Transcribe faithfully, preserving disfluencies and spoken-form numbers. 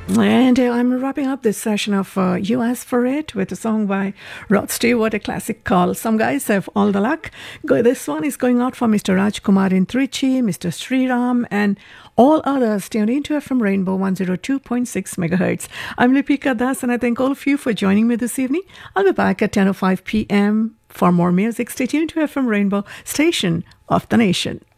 And uh, I'm wrapping up this session of uh, You Asked For It with a song by Rod Stewart, a classic called Some Guys Have All the Luck. Go, this one is going out for Mister Rajkumar in Trichy, Mister Sriram, and all others tuned into F M Rainbow one oh two point six megahertz. I'm Lipika Das, and I thank all of you for joining me this evening. I'll be back at ten oh five p.m. for more music. Stay tuned to F M Rainbow, station of the nation.